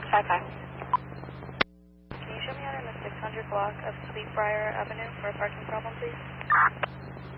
Bye-bye. Can you show me out in the 600 block of Sweetbriar Avenue for a parking problem, please?